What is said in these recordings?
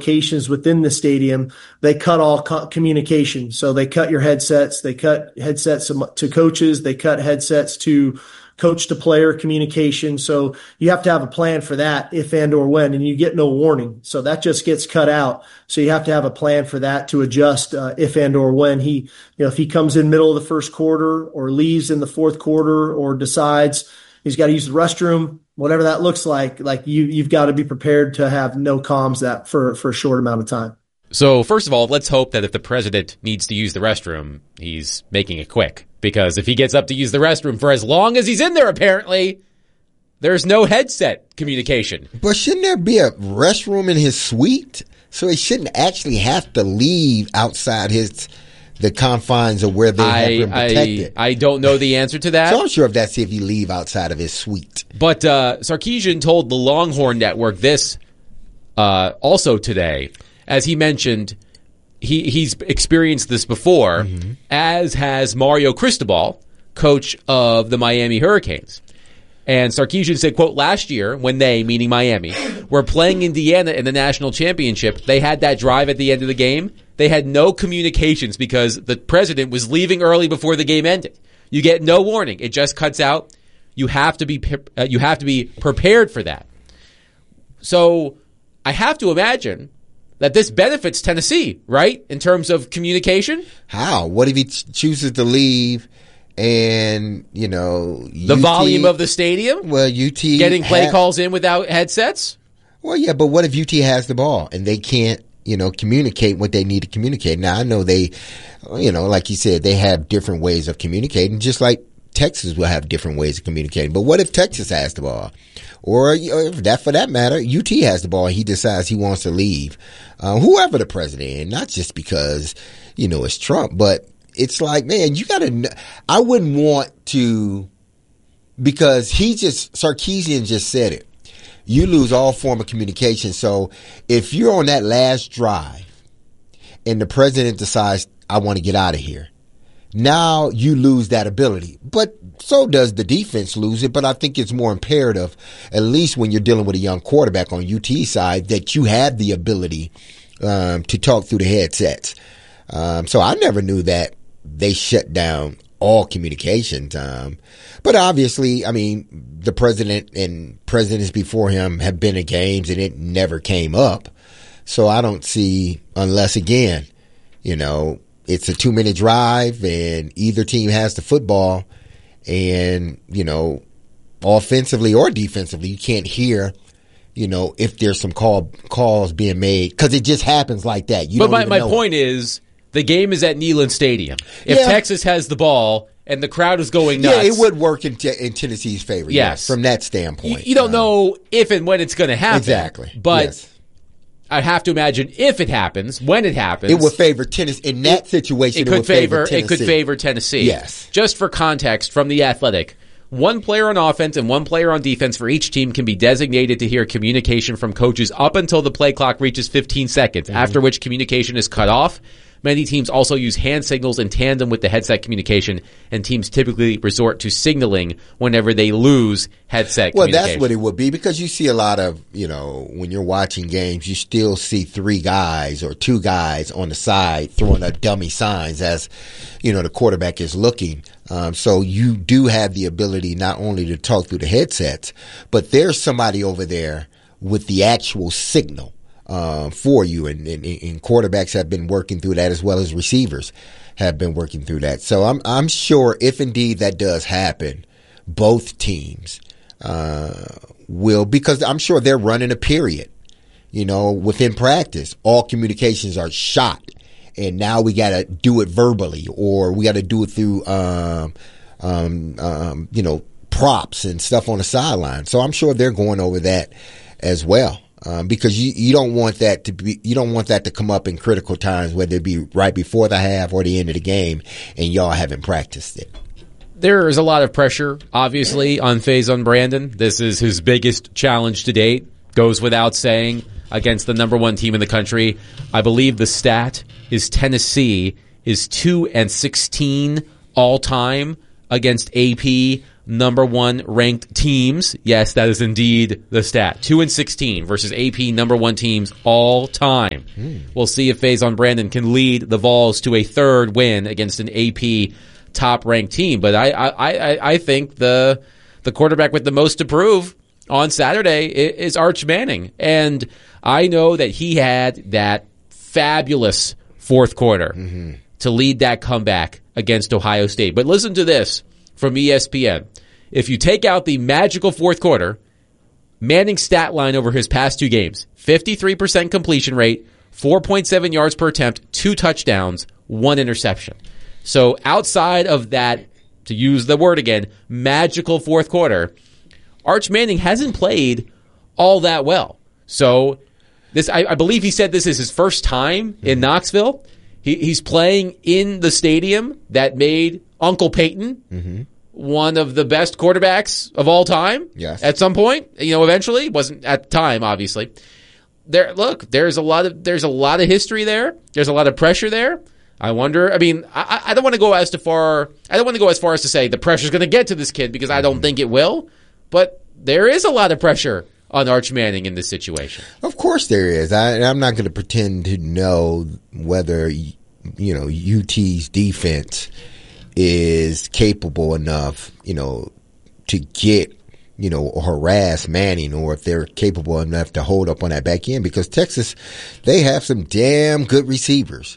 locations within the stadium, they cut all communication. So they cut your headsets, they cut headsets to coaches, they cut headsets to coach to player communication. So you have to have a plan for that if and or when, and you get no warning. So that just gets cut out. So you have to have a plan for that to adjust if and or when if he comes in middle of the first quarter or leaves in the fourth quarter or decides he's got to use the restroom, whatever that looks like you've got to be prepared to have no comms that for a short amount of time. So first of all, let's hope that if the president needs to use the restroom, he's making it quick. Because if he gets up to use the restroom for as long as he's in there, apparently, there's no headset communication. But shouldn't there be a restroom in his suite? So he shouldn't actually have to leave outside the confines of where they have him protected. I don't know the answer to that. So I'm sure if you leave outside of his suite. But Sarkisian told the Longhorn Network this also today. As he mentioned, he's experienced this before, as has Mario Cristobal, coach of the Miami Hurricanes. And Sarkisian said, quote, last year when they, meaning Miami, were playing Indiana in the national championship, they had that drive at the end of the game. They had no communications because the president was leaving early before the game ended. You get no warning. It just cuts out. You have to be prepared for that. So I have to imagine that this benefits Tennessee, right, in terms of communication? How? What if he chooses to leave and, the volume of the stadium? Well, UT getting play calls in without headsets? Well, yeah, but what if UT has the ball and they can't, communicate what they need to communicate? Now, I know they, like you said, they have different ways of communicating, just like Texas will have different ways of communicating. But what if Texas has the ball? Or for that matter, UT has the ball and he decides he wants to leave. Whoever the president is, not just because, it's Trump, but it's like, man, you got to – I wouldn't want to – because Sarkisian just said it. You lose all form of communication. So if you're on that last drive and the president decides, I want to get out of here, now you lose that ability. But so does the defense lose it. But I think it's more imperative, at least when you're dealing with a young quarterback on UT side, that you have the ability to talk through the headsets. So I never knew that they shut down all communication. But obviously, I mean, the president and presidents before him have been in games and it never came up. So I don't see, unless again, it's a 2-minute drive and either team has the football and, offensively or defensively, you can't hear, if there's some calls being made because it just happens like that. But my point is the game is at Neyland Stadium. If Texas has the ball and the crowd is going nuts. Yeah, it would work in Tennessee's favor. Yes. From that standpoint. You don't know if and when it's going to happen. Exactly. But I have to imagine if it happens, when it happens. It would favor Tennessee. In that situation, it would favor Tennessee. It could favor Tennessee. Yes. Just for context from The Athletic, one player on offense and one player on defense for each team can be designated to hear communication from coaches up until the play clock reaches 15 seconds, after which communication is cut off. Many teams also use hand signals in tandem with the headset communication, and teams typically resort to signaling whenever they lose headset communication. Well, that's what it would be, because you see a lot of, when you're watching games, you still see 3 guys or 2 guys on the side throwing up dummy signs as, the quarterback is looking. So you do have the ability not only to talk through the headsets, but there's somebody over there with the actual signal for you, and quarterbacks have been working through that, as well as receivers have been working through that. So I'm sure if indeed that does happen, both teams will, because I'm sure they're running a period, within practice. All communications are shot, and now we got to do it verbally, or we got to do it through props and stuff on the sideline. So I'm sure they're going over that as well. Because you don't want that to come up in critical times, whether it be right before the half or the end of the game, and y'all haven't practiced it. There is a lot of pressure, obviously, on Faison Brandon. This is his biggest challenge to date. Goes without saying, against the number 1 team in the country. I believe the stat is Tennessee is 2-16 all time against AP number one ranked teams. Yes, that is indeed the stat. 2-16 versus AP number one teams all time. We'll see if Faison Brandon can lead the Vols to a third win against an AP top ranked team. But I think the quarterback with the most to prove on Saturday is Arch Manning. And I know that he had that fabulous fourth quarter to lead that comeback against Ohio State. But listen to this from ESPN. If you take out the magical fourth quarter, Manning's stat line over his past two games, 53% completion rate, 4.7 yards per attempt, 2 touchdowns, 1 interception. So outside of that, to use the word again, magical fourth quarter, Arch Manning hasn't played all that well. So this, I believe he said this is his first time in Knoxville. He's playing in the stadium that made Uncle Peyton one of the best quarterbacks of all time. Yes. At some point, eventually, wasn't at the time, obviously. There's a lot of history there. There's a lot of pressure there. I wonder. I mean, I don't want to go as far as to say the pressure's going to get to this kid, because I don't think it will. But there is a lot of pressure on Arch Manning in this situation. Of course there is. I'm not going to pretend to know whether, UT's defense is capable enough, to get, harass Manning, or if they're capable enough to hold up on that back end, because Texas, they have some damn good receivers,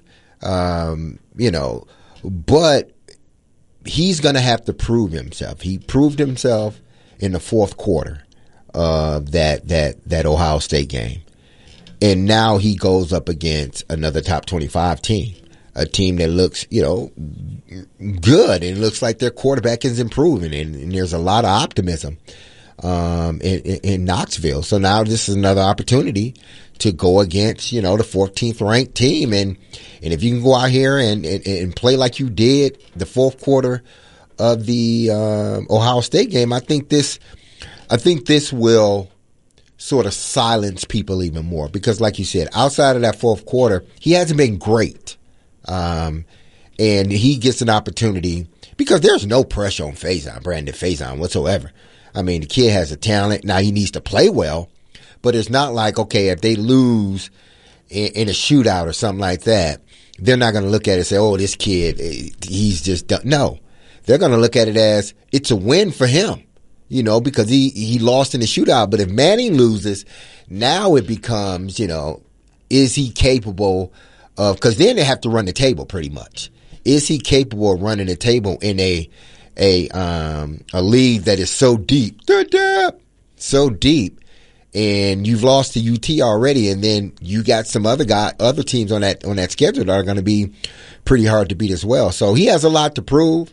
but he's going to have to prove himself. He proved himself in the fourth quarter of that Ohio State game. And now he goes up against another top 25 team, a team that looks, good, and looks like their quarterback is improving, and there's a lot of optimism in Knoxville. So now this is another opportunity to go against, the 14th ranked team, and if you can go out here and play like you did the fourth quarter of the Ohio State game, I think this will sort of silence people even more, because, like you said, outside of that fourth quarter, he hasn't been great. And he gets an opportunity, because there's no pressure on Brandon Faison whatsoever. I mean, the kid has a talent. Now he needs to play well, but it's not like, okay, if they lose in a shootout or something like that, they're not going to look at it and say, oh, this kid, he's just done. No, they're going to look at it as it's a win for him. Because he lost in the shootout. But if Manning loses, now it becomes, is he capable of, because then they have to run the table pretty much. Is he capable of running the table in a league that is so deep, and you've lost to UT already, and then you got some other teams on that schedule that are going to be pretty hard to beat as well. So he has a lot to prove.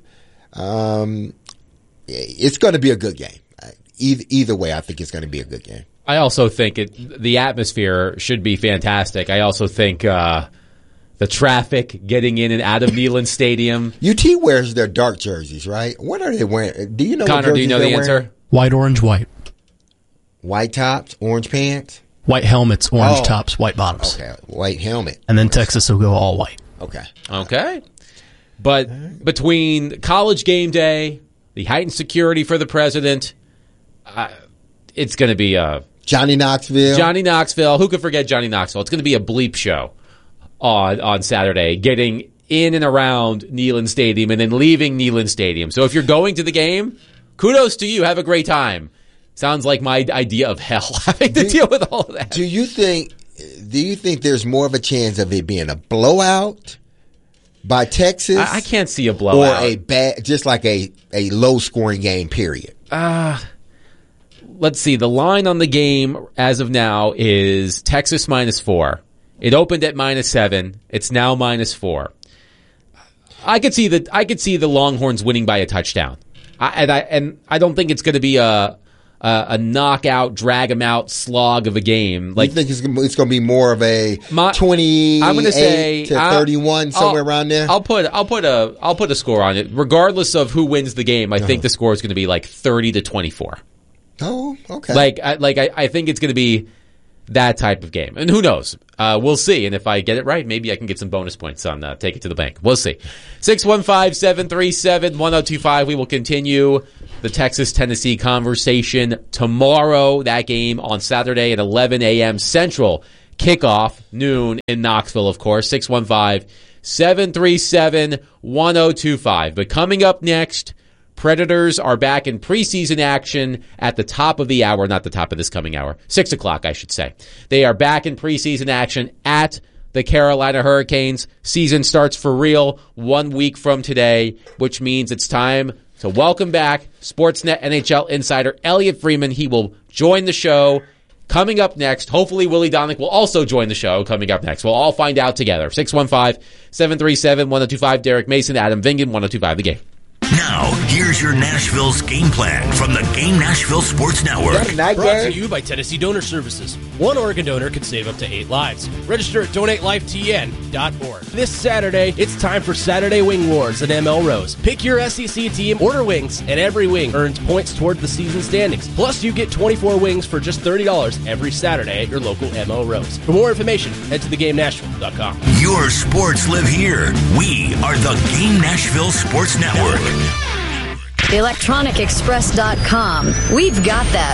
It's going to be a good game. Either way, I think it's going to be a good game. I also think the atmosphere should be fantastic. I also think the traffic getting in and out of Neyland Stadium. UT wears their dark jerseys, right? What are they wearing? Do you know? Connor, do you know the answer? White, orange, white. White tops, orange pants? White helmets, orange tops, white bottoms. Okay, white helmet. And then Texas will go all white. Okay. But between College game day, the heightened security for the president, it's going to be Johnny Knoxville. Who could forget Johnny Knoxville? It's going to be a bleep show on Saturday, getting in and around Neyland Stadium and then leaving Neyland Stadium. So if you're going to the game, kudos to you. Have a great time. Sounds like my idea of hell, having to deal with all of that. Do you think there's more of a chance of it being a blowout by Texas? I can't see a blowout. Or just like a low-scoring game, period. Let's see. The line on the game as of now is Texas -4. It opened at -7. It's now -4. I could see the Longhorns winning by a touchdown. I don't think it's going to be a knockout, drag them out slog of a game. Like, you think it's going to be more of a 28 I'm going to say to 31, somewhere around there? I'll put a score on it. Regardless of who wins the game, I think the score is going to be like 30-24. Oh, okay. I think it's going to be that type of game. And who knows? We'll see. And if I get it right, maybe I can get some bonus points on Take It to the Bank. We'll see. 615-737-1025. We will continue the Texas-Tennessee conversation tomorrow. That game on Saturday at 11 a.m. Central. Kickoff, noon in Knoxville, of course. 615-737-1025. But coming up next, Predators are back in preseason action at the top of the hour, not the top of this coming hour, 6 o'clock, I should say. They are back in preseason action at the Carolina Hurricanes. Season starts for real 1 week from today, which means it's time to welcome back Sportsnet NHL insider Elliot Freeman. He will join the show coming up next. Hopefully, Willie Donick will also join the show coming up next. We'll all find out together. 615-737-1025. Derek Mason, Adam Vingan, 1025 The Game. Now, here's your Nashville's game plan from the Game Nashville Sports Network. Brought to you by Tennessee Donor Services. One organ donor could save up to 8 lives. Register at DonateLifeTN.org. This Saturday, it's time for Saturday Wing Wars at ML Rose. Pick your SEC team, order wings, and every wing earns points toward the season standings. Plus, you get 24 wings for just $30 every Saturday at your local ML Rose. For more information, head to theGameNashville.com. Your sports live here. We are the Game Nashville Sports Network. ElectronicExpress.com. We've got that.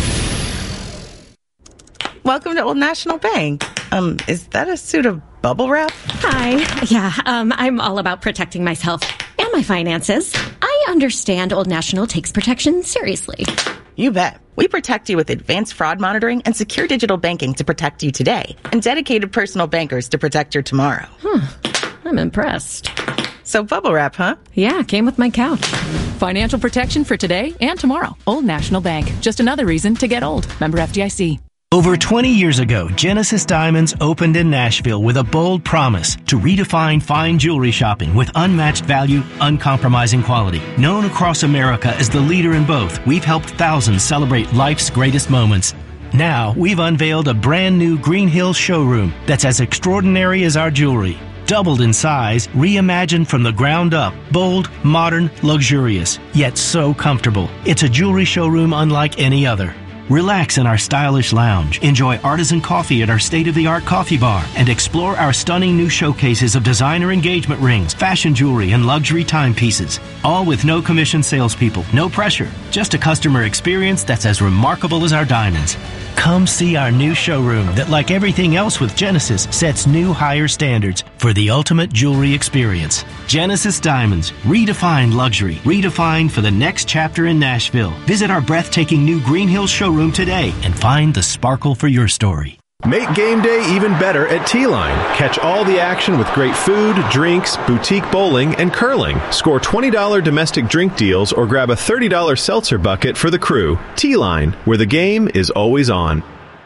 Welcome to Old National Bank. Is that a suit of bubble wrap? Hi. Yeah, I'm all about protecting myself and my finances. I understand Old National takes protection seriously. You bet. We protect you with advanced fraud monitoring and secure digital banking to protect you today, and dedicated personal bankers to protect your tomorrow. I'm impressed. So bubble wrap, huh? Yeah, came with my couch. Financial protection for today and tomorrow. Old National Bank. Just another reason to get old. Member FDIC. Over 20 years ago, Genesis Diamonds opened in Nashville with a bold promise to redefine fine jewelry shopping with unmatched value, uncompromising quality. Known across America as the leader in both, we've helped thousands celebrate life's greatest moments. Now, we've unveiled a brand new Green Hills showroom that's as extraordinary as our jewelry. Doubled in size, reimagined from the ground up, bold, modern, luxurious, yet so comfortable. It's a jewelry showroom unlike any other. Relax in our stylish lounge, enjoy artisan coffee at our state-of-the-art coffee bar, and explore our stunning new showcases of designer engagement rings, fashion jewelry, and luxury timepieces. All with no commission salespeople, no pressure, just a customer experience that's as remarkable as our diamonds. Come see our new showroom that, like everything else with Genesis, sets new higher standards for the ultimate jewelry experience. Genesis Diamonds, redefine luxury, redefined for the next chapter in Nashville. Visit our breathtaking new Green Hills showroom today and find the sparkle for your story. Make game day even better at T-Line. Catch all the action with great food, drinks, boutique bowling, and curling. Score $20 domestic drink deals or grab a $30 seltzer bucket for the crew. T-Line, where the game is always on.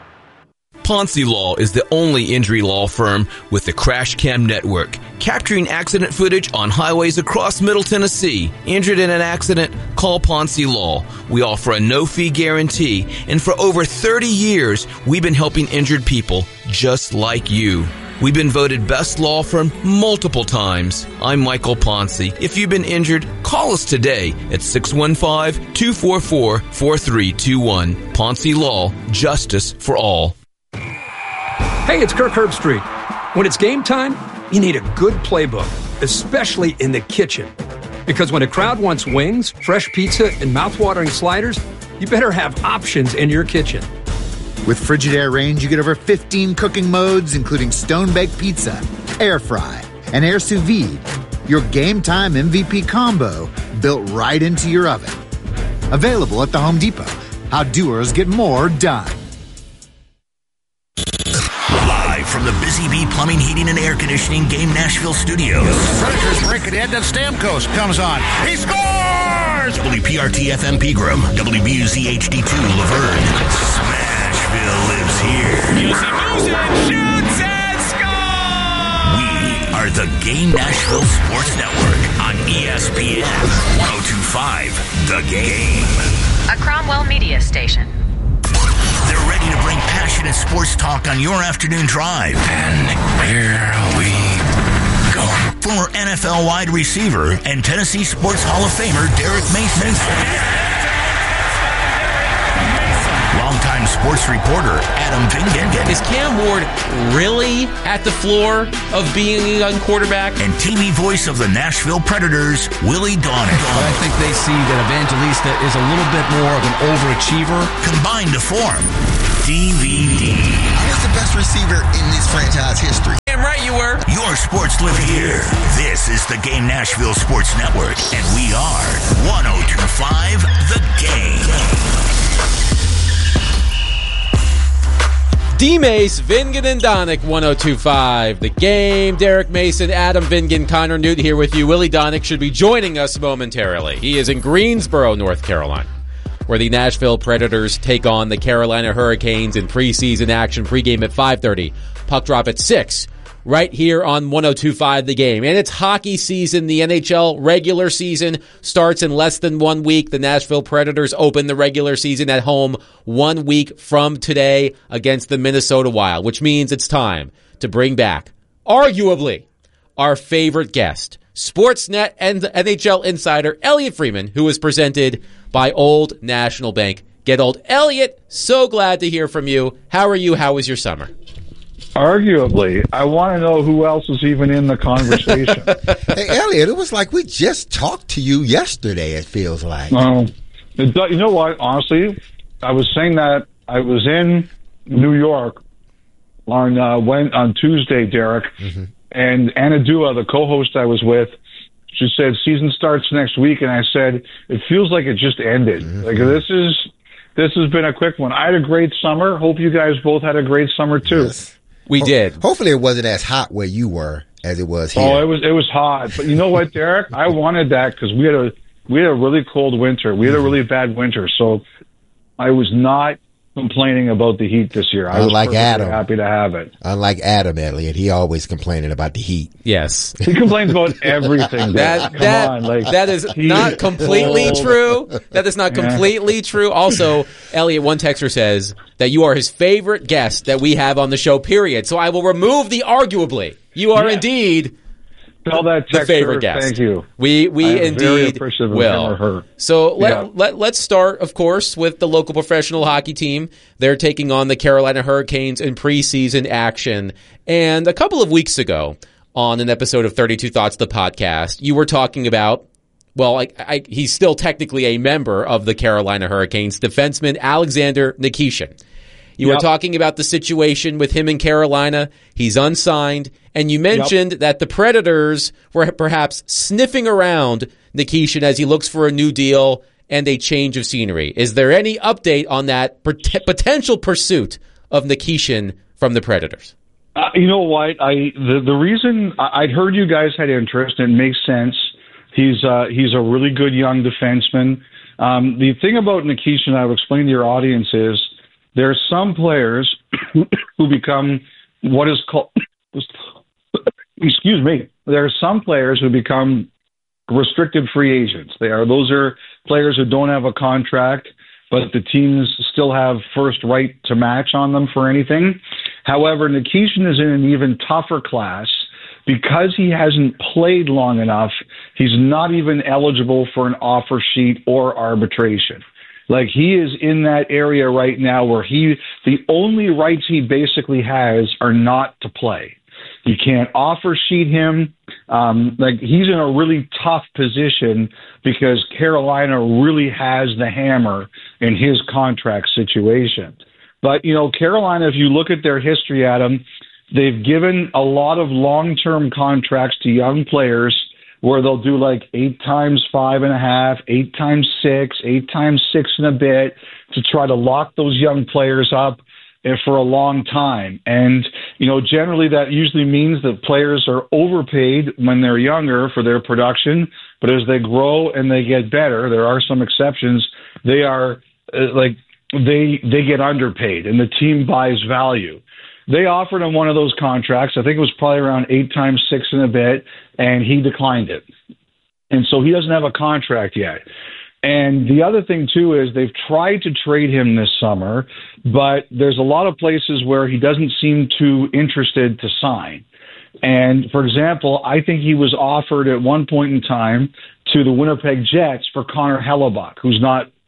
Ponce Law is the only injury law firm with the Crash Cam Network, capturing accident footage on highways across Middle Tennessee. Injured in an accident? Call Ponce Law. We offer a no-fee guarantee, and for over 30 years, we've been helping injured people just like you. We've been voted best law firm multiple times. I'm Michael Ponce. If you've been injured, call us today at 615-244-4321. Ponce Law, justice for all. Hey, it's Kirk Herbstreit. When it's game time, you need a good playbook, especially in the kitchen. Because when a crowd wants wings, fresh pizza, and mouthwatering sliders, you better have options in your kitchen. With Frigidaire Range, you get over 15 cooking modes, including stone-baked pizza, air fry, and air sous vide. Your game time MVP combo built right into your oven. Available at the Home Depot. How doers get more done. From the Busy Bee Plumbing, Heating, and Air Conditioning Game Nashville Studios. Predators break it in, then Stamkos comes on. He scores! WPRT-FM Pegram, WBUZ HD2 Laverne. Smashville lives here. Music, shoots and scores! We are the Game Nashville Sports Network on ESPN 1025 The Game. A Cromwell Media Station. They're ready to bring passionate sports talk on your afternoon drive. And here we go. Former NFL wide receiver and Tennessee Sports Hall of Famer Derek Mason. longtime sports reporter Adam Vingan. Is Cam Ward really at the floor of being a young quarterback? And TV voice of the Nashville Predators, Willie Donick. But I think they see that Evangelista is a little bit more of an overachiever. Combined to form DVD. I was the best receiver in this franchise history. Damn right you were. Your sports live here. This is the Game Nashville Sports Network, and we are 102.5 The Game. D-Mace, Vingan and Donick, 102.5 The Game. Derek Mason, Adam Vingan, Connor Newt here with you. Willie Donick should be joining us momentarily. He is in Greensboro, North Carolina, where the Nashville Predators take on the Carolina Hurricanes in preseason action. Pregame at 5:30. Puck drop at 6. Right here on 102.5 The Game. And it's hockey season. The NHL regular season starts in less than 1 week. The Nashville Predators open the regular season at home 1 week from today against the Minnesota Wild, which means it's time to bring back, arguably, our favorite guest, Sportsnet and NHL insider Elliot Freeman, who is presented by Old National Bank. Get Old. Elliot, so glad to hear from you. How are you? How was your summer? Arguably. I want to know who else is even in the conversation. Hey, Elliot, it was like we just talked to you yesterday, it feels like. You know what? Honestly, I was saying that I was in New York on Tuesday, Derek, and Anna Dua, the co-host I was with, she said, season starts next week, and I said, it feels like it just ended. Like, this has been a quick one. I had a great summer. Hope you guys both had a great summer, too. Yes. We did. Hopefully it wasn't as hot where you were as it was here. Oh, it was hot. But you know what, Derek? I wanted that because we had a really cold winter. We had a really bad winter. So I was not complaining about the heat this year. I was happy to have it. Unlike Adam, Elliot, he always complaining about the heat. Yes. He complains about everything. That is not completely true. That is not completely true. Also, Elliot, one texter says that you are his favorite guest that we have on the show, period. So I will remove the arguably. You are indeed Tell that the favorite guest. Thank you. We indeed will. Her. So let's start, of course, with the local professional hockey team. They're taking on the Carolina Hurricanes in preseason action. And a couple of weeks ago, on an episode of 32 Thoughts, the podcast, you were talking about, well, he's still technically a member of the Carolina Hurricanes, defenseman Alexander Nikishin. You were talking about the situation with him in Carolina. He's unsigned. And you mentioned that the Predators were perhaps sniffing around Nikishin as he looks for a new deal and a change of scenery. Is there any update on that potential pursuit of Nikishin from the Predators? You know what? The reason I'd heard you guys had interest, and it makes sense. He's a really good young defenseman. The thing about Nikishin, I will explain to your audience, is there are some players who become what is called, excuse me, there are some players who become restricted free agents. Those are players who don't have a contract, but the teams still have first right to match on them for anything. However, Nikishin is in an even tougher class because he hasn't played long enough. He's not even eligible for an offer sheet or arbitration. Like, he is in that area right now where the only rights he basically has are not to play. You can't offer sheet him. He's in a really tough position because Carolina really has the hammer in his contract situation. But, Carolina, if you look at their history, Adam, they've given a lot of long-term contracts to young players where they'll do like 8 times 5.5, 8 times 6, 8 times 6 and a bit to try to lock those young players up for a long time. And, generally that usually means that players are overpaid when they're younger for their production, but as they grow and they get better, there are some exceptions, they are they get underpaid and the team buys value. They offered him one of those contracts. I think it was probably around 8 times 6 and a bit, and he declined it. And so he doesn't have a contract yet. And the other thing, too, is they've tried to trade him this summer, but there's a lot of places where he doesn't seem too interested to sign. And, for example, I think he was offered at one point in time to the Winnipeg Jets for Connor Hellebuck, who's not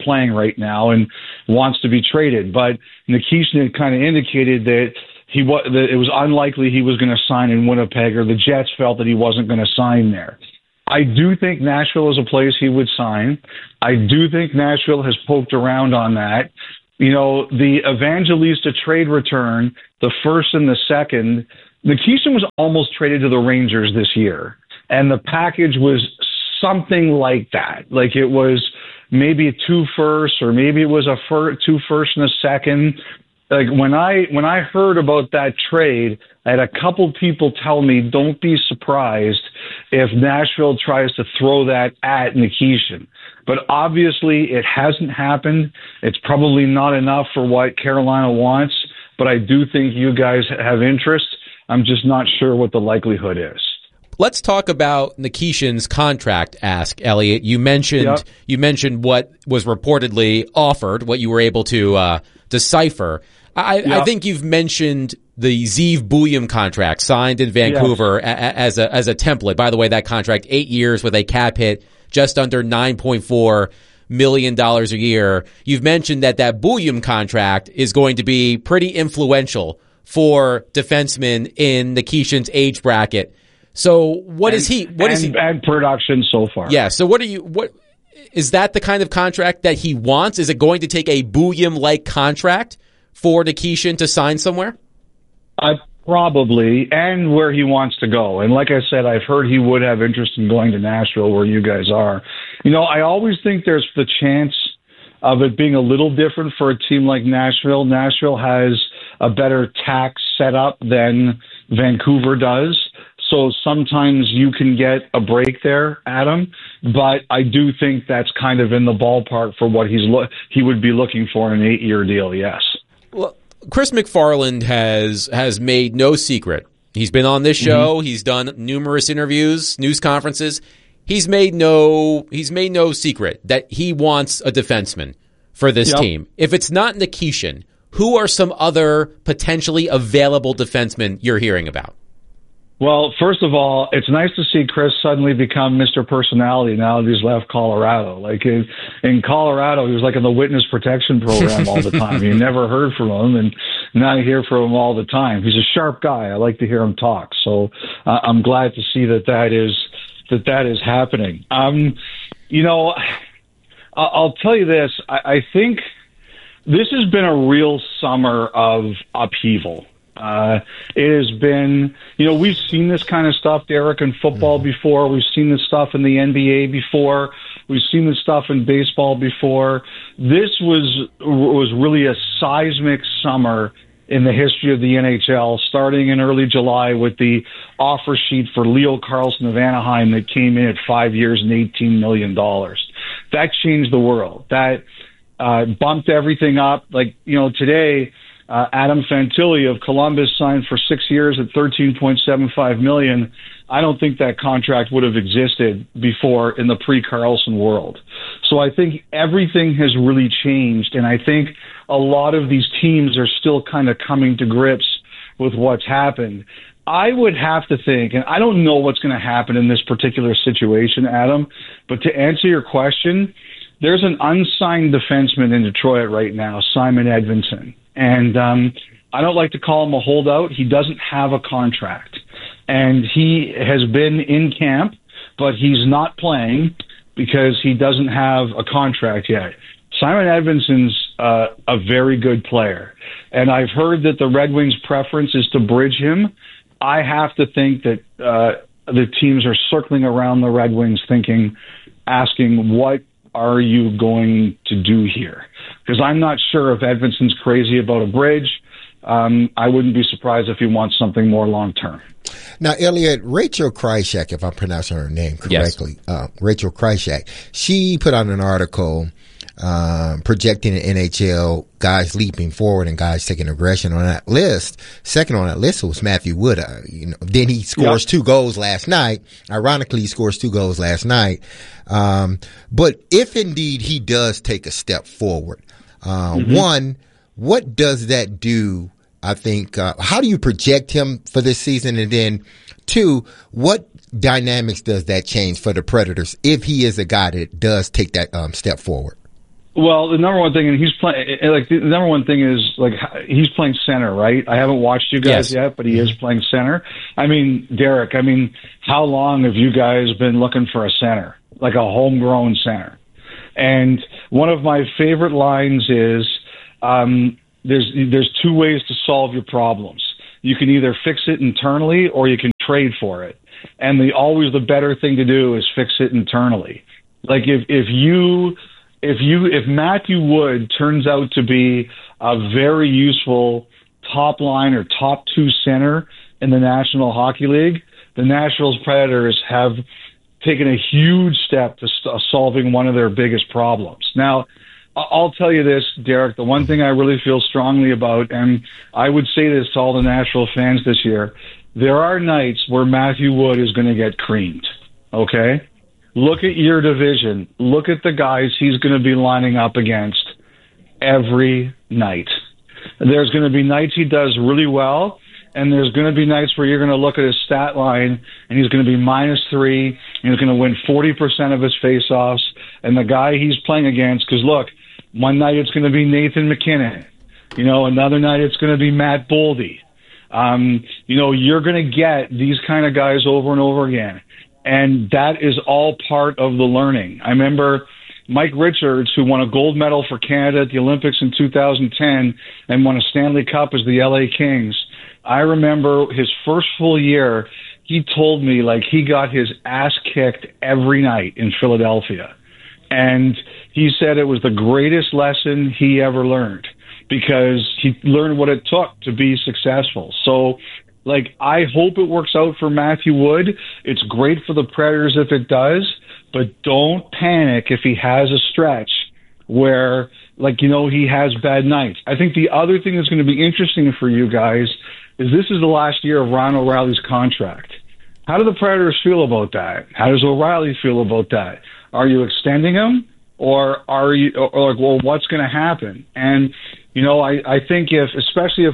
playing right now and wants to be traded. But Nikishin had kind of indicated that that it was unlikely he was going to sign in Winnipeg, or the Jets felt that he wasn't going to sign there. I do think Nashville is a place he would sign. I do think Nashville has poked around on that. The Evangelista trade return, the first and the second, Nikishin was almost traded to the Rangers this year. And the package was something like that. Like it was maybe 2 firsts, or maybe it was 2 firsts and a second. Like when I heard about that trade, I had a couple people tell me, don't be surprised if Nashville tries to throw that at Nikishin. But obviously it hasn't happened. It's probably not enough for what Carolina wants, but I do think you guys have interest. I'm just not sure what the likelihood is. Let's talk about Nikishin's contract ask, Elliot. You mentioned what was reportedly offered, what you were able to decipher. I think you've mentioned the Zeev Buium contract signed in Vancouver as a template. By the way, that contract, 8 years with a cap hit just under $9.4 million a year. You've mentioned that Buium contract is going to be pretty influential for defensemen in Nikishin's age bracket. So what is he? And production so far. Yeah. So what is that the kind of contract that he wants? Is it going to take a Buium-like contract for Nikishin to sign somewhere? Probably, and where he wants to go. And like I said, I've heard he would have interest in going to Nashville, where you guys are. I always think there's the chance of it being a little different for a team like Nashville. Nashville has a better tax setup than Vancouver does. So sometimes you can get a break there, Adam. But I do think that's kind of in the ballpark for what he would be looking for in an 8-year deal, yes. Well, Chris McFarland has made no secret. He's been on this show. Mm-hmm. He's done numerous interviews, news conferences. He's made no secret that he wants a defenseman for this team. If it's not Nikishin, who are some other potentially available defensemen you're hearing about? Well, first of all, it's nice to see Chris suddenly become Mr. Personality now that he's left Colorado. Like in Colorado, he was like in the witness protection program all the time. You never heard from him, and now you hear from him all the time. He's a sharp guy. I like to hear him talk. So I'm glad to see that is happening. I'll tell you this. I think this has been a real summer of upheaval. It has been, we've seen this kind of stuff, Derek, in football before. We've seen this stuff in the NBA before. We've seen this stuff in baseball before. This was really a seismic summer in the history of the NHL, starting in early July with the offer sheet for Leo Carlson of Anaheim that came in at 5 years and $18 million. That changed the world. That bumped everything up. Like, today, Adam Fantilli of Columbus signed for 6 years at $13.75 million. I don't think that contract would have existed before in the pre-Carlson world. So I think everything has really changed, and I think a lot of these teams are still kind of coming to grips with what's happened. I would have to think, and I don't know what's going to happen in this particular situation, Adam, but to answer your question, there's an unsigned defenseman in Detroit right now, Simon Edvinsson. And I don't like to call him a holdout. He doesn't have a contract. And he has been in camp, but he's not playing because he doesn't have a contract yet. Simon Edvinsson's a very good player. And I've heard that the Red Wings' preference is to bridge him. I have to think that the teams are circling around the Red Wings asking, what are you going to do here? Because I'm not sure if Edvinsson's crazy about a bridge. I wouldn't be surprised if he wants something more long-term. Now, Elliot, Rachel Krychak, if I'm pronouncing her name correctly, Rachel Krychak, she put out an article projecting an NHL guys leaping forward and guys taking aggression on that list. Second on that list was Matthew Wood. Then he scores 2 goals last night. Ironically, he scores 2 goals last night. But if indeed he does take a step forward, one, what does that do? I think, how do you project him for this season? And then 2, what dynamics does that change for the Predators if he is a guy that does take that step forward? Well, the number one thing, and he's playing. Like the number one thing is like he's playing center, right? I haven't watched you guys yet, but he is playing center. I mean, Derek. I mean, how long have you guys been looking for a center, like a homegrown center? And one of my favorite lines is, "There's two ways to solve your problems. You can either fix it internally, or you can trade for it. And always the better thing to do is fix it internally. Like if Matthew Wood turns out to be a very useful top line or top two center in the National Hockey League, the Nashville Predators have taken a huge step to solving one of their biggest problems. Now, I'll tell you this, Derek, the one thing I really feel strongly about, and I would say this to all the Nashville fans this year, there are nights where Matthew Wood is going to get creamed, okay? Look at your division. Look at the guys he's going to be lining up against every night. There's going to be nights he does really well, and there's going to be nights where you're going to look at his stat line, and he's going to be -3, and he's going to win 40% of his faceoffs, and the guy he's playing against, because look, one night it's going to be Nathan McKinnon. Another night it's going to be Matt Boldy. You're going to get these kind of guys over and over again. And that is all part of the learning. I remember Mike Richards, who won a gold medal for Canada at the Olympics in 2010 and won a Stanley Cup as the LA Kings. I remember his first full year, he told me like he got his ass kicked every night in Philadelphia. And he said it was the greatest lesson he ever learned because he learned what it took to be successful. So, I hope it works out for Matthew Wood. It's great for the Predators if it does, but don't panic if he has a stretch where, he has bad nights. I think the other thing that's going to be interesting for you guys is this is the last year of Ryan O'Reilly's contract. How do the Predators feel about that? How does O'Reilly feel about that? Are you extending him, or are you, well, what's going to happen? And I think especially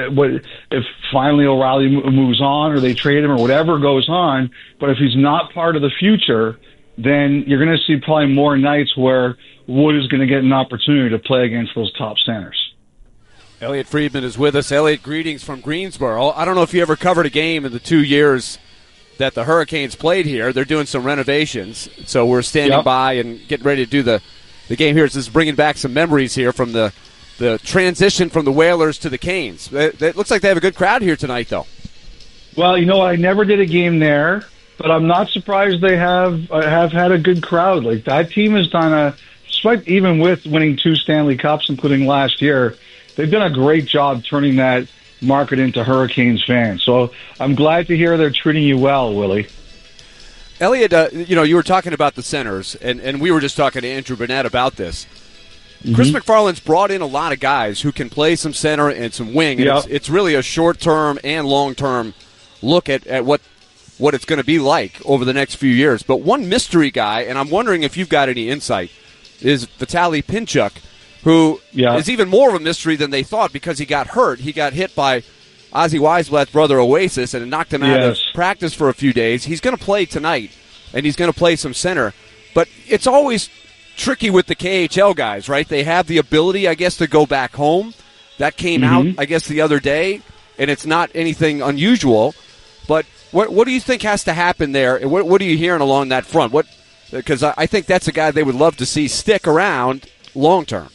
if finally O'Reilly moves on or they trade him or whatever goes on, but if he's not part of the future, then you're going to see probably more nights where Wood is going to get an opportunity to play against those top centers. Elliot Friedman is with us. Elliot, greetings from Greensboro. I don't know if you ever covered a game in the 2 years that the Hurricanes played here. They're doing some renovations, so we're standing by and getting ready to do the game here. This is bringing back some memories here from the transition from the Whalers to the Canes. It looks like they have a good crowd here tonight, though. Well, I never did a game there, but I'm not surprised they have had a good crowd. Like that team has done despite even with winning 2 Stanley Cups, including last year, they've done a great job turning that market into Hurricanes fans. So I'm glad to hear they're treating you well, Willie. Elliot, you were talking about the centers, and we were just talking to Andrew Burnett about this. Chris McFarland's brought in a lot of guys who can play some center and some wing. And it's really a short-term and long-term look at what it's going to be like over the next few years. But one mystery guy, and I'm wondering if you've got any insight, is Vitaly Pinchuk, who is even more of a mystery than they thought because he got hurt. He got hit by Ozzy Weisblatt's brother Oasis, and it knocked him out of practice for a few days. He's going to play tonight, and he's going to play some center. But it's always tricky with the KHL guys, right? They have the ability, I guess, to go back home. That came out, I guess, the other day, and it's not anything unusual. But what do you think has to happen there? What are you hearing along that front? Because I think that's a guy they would love to see stick around long term.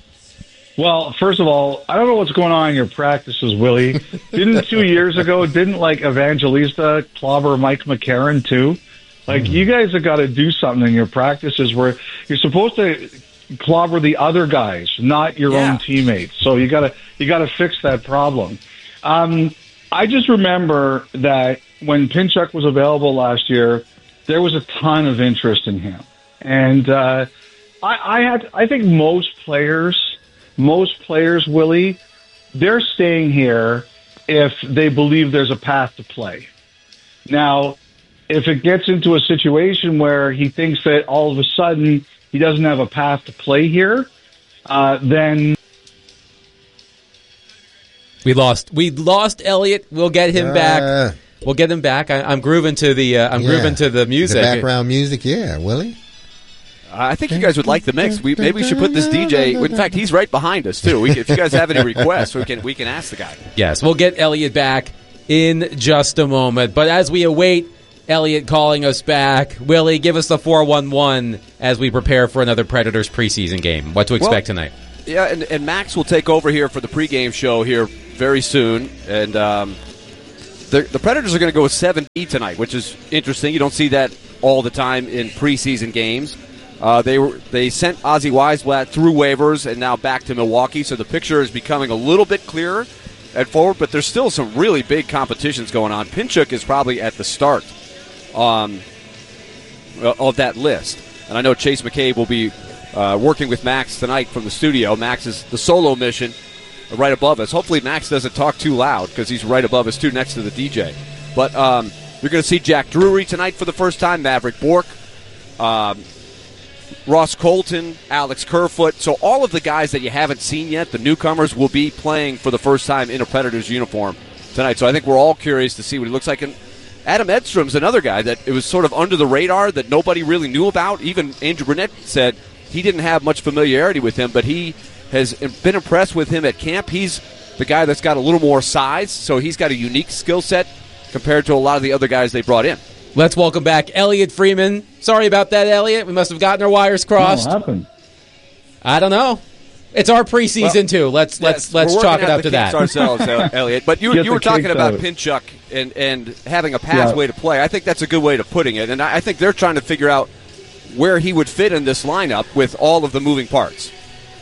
Well, first of all, I don't know what's going on in your practices, Willie. Didn't 2 years ago, Evangelista clobber Mike McCarron too? You guys have got to do something in your practices where you're supposed to clobber the other guys, not your own teammates. So you got to fix that problem. I just remember that when Pinchuk was available last year, there was a ton of interest in him, and I think most players, Willie, they're staying here if they believe there's a path to play. Now, if it gets into a situation where he thinks that all of a sudden he doesn't have a path to play here, then we lost Elliot. We'll get him back. We'll get him back. I'm grooving to the grooving to the music. The background music, Willie. I think you guys would like the mix. Maybe we should put this DJ. In fact, he's right behind us too. If you guys have any requests, we can ask the guy. Yes, we'll get Elliot back in just a moment. But as we await Elliot calling us back, Willie, give us the 411 as we prepare for another Predators preseason game. What to expect tonight? Yeah, and Max will take over here for the pregame show here very soon, and the Predators are going to go with 7-D tonight, which is interesting. You don't see that all the time in preseason games. They sent Ozzy Weisblatt through waivers and now back to Milwaukee, so the picture is becoming a little bit clearer at forward, but there's still some really big competitions going on. Pinchuk is probably at the start of that list, and I know Chase McCabe will be working with Max tonight from the studio. Max is the solo mission right above us. Hopefully Max doesn't talk too loud because he's right above us too, next to the DJ. But you're going to see Jack Drury tonight for the first time, Maverick Bourque, Ross Colton, Alex Kerfoot. So all of the guys that you haven't seen yet, the newcomers, will be playing for the first time in a Predators uniform tonight. So I think we're all curious to see what he looks like. And Adam Edstrom's another guy that it was sort of under the radar that nobody really knew about. Even Andrew Burnett said he didn't have much familiarity with him, but he has been impressed with him at camp. He's the guy that's got a little more size, so he's got a unique skill set compared to a lot of the other guys they brought in. Let's welcome back Elliot Freeman. Sorry about that, Elliot. We must have gotten our wires crossed. What happened? I don't know. It's our preseason too. Let's chalk it up to that. Ourselves, Elliot. But you were talking about Pinchuk and having a pathway to play. I think that's a good way of putting it, and I think they're trying to figure out where he would fit in this lineup with all of the moving parts.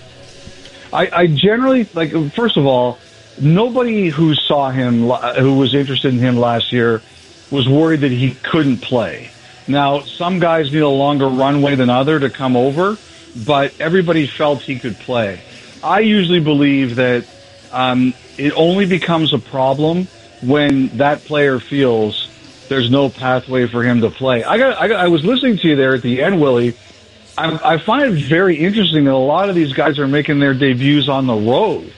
I generally, first of all, nobody who saw him, who was interested in him last year, was worried that he couldn't play. Now, some guys need a longer runway than other to come over, but everybody felt he could play. I usually believe that it only becomes a problem when that player feels there's no pathway for him to play. I was listening to you there at the end, Willie. I find it very interesting that a lot of these guys are making their debuts on the road.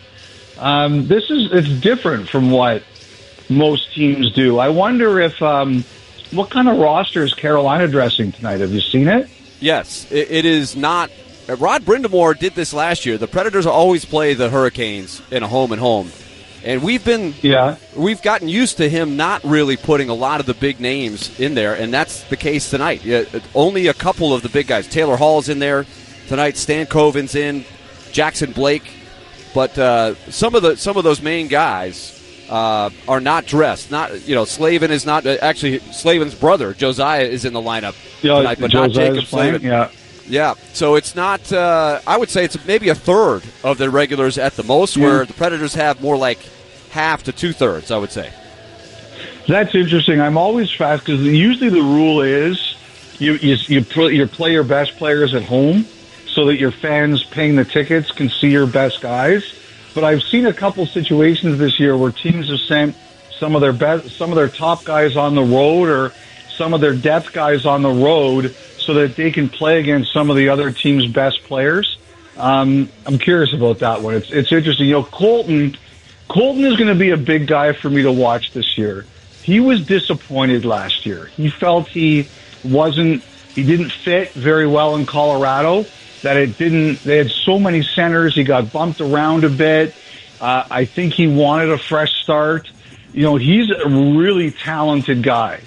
It's different from what most teams do. I wonder if what kind of roster is Carolina dressing tonight? Have you seen it? Yes, it is not. Rod Brindamore did this last year. The Predators always play the Hurricanes in a home-and-home. And we've gotten used to him not really putting a lot of the big names in there, and that's the case tonight. Only a couple of the big guys. Taylor Hall's in there tonight. Stan Coven's in. Jackson Blake, but some of those main guys are not dressed. Slavin is not actually. Slavin's brother Josiah is in the lineup tonight, but not Jacob Slavin. Yeah, so it's not, I would say it's maybe a third of their regulars at the most, where the Predators have more like half to two-thirds, I would say. That's interesting. I'm always fast because usually the rule is you play your best players at home so that your fans paying the tickets can see your best guys. But I've seen a couple situations this year where teams have sent some of their top guys on the road or some of their depth guys on the road so that they can play against some of the other team's best players. I'm curious about that one. It's interesting. Colton is going to be a big guy for me to watch this year. He was disappointed last year. He felt he didn't fit very well in Colorado, they had so many centers. He got bumped around a bit. I think he wanted a fresh start. He's a really talented guy,